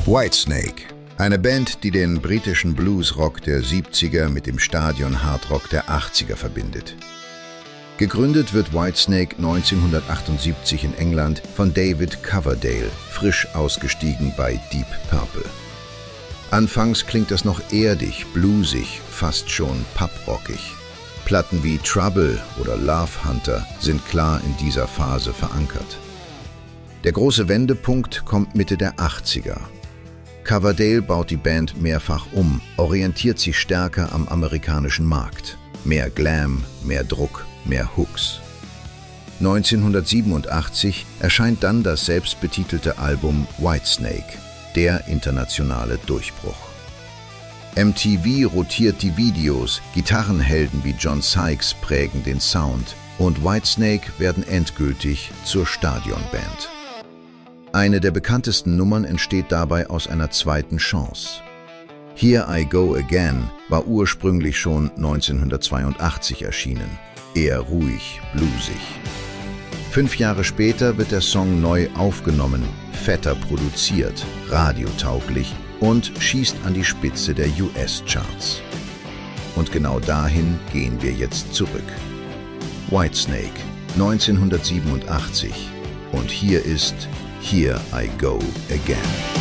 Whitesnake, eine Band, die den britischen Bluesrock der 70er mit dem Stadion-Hardrock der 80er verbindet. Gegründet wird Whitesnake 1978 in England von David Coverdale, frisch ausgestiegen bei Deep Purple. Anfangs klingt das noch erdig, bluesig, fast schon pubrockig. Platten wie Trouble oder Love Hunter sind klar in dieser Phase verankert. Der große Wendepunkt kommt Mitte der 80er. Coverdale baut die Band mehrfach um, orientiert sich stärker am amerikanischen Markt. Mehr Glam, mehr Druck, mehr Hooks. 1987 erscheint dann das selbstbetitelte Album Whitesnake, der internationale Durchbruch. MTV rotiert die Videos, Gitarrenhelden wie John Sykes prägen den Sound und Whitesnake werden endgültig zur Stadionband. Eine der bekanntesten Nummern entsteht dabei aus einer zweiten Chance. Here I Go Again war ursprünglich schon 1982 erschienen, eher ruhig, bluesig. 5 Jahre später wird der Song neu aufgenommen, fetter produziert, radiotauglich und schießt an die Spitze der US-Charts. Und genau dahin gehen wir jetzt zurück. Whitesnake, 1987. Und hier ist Here I Go Again.